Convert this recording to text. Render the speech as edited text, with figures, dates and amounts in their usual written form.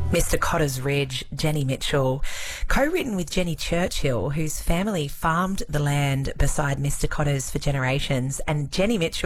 Mr. Cotter's Ridge, Jenny Mitchell, co-written with Jenny Churchill, whose family farmed the land beside Mr. Cotter's for generations, and Jenny Mitchell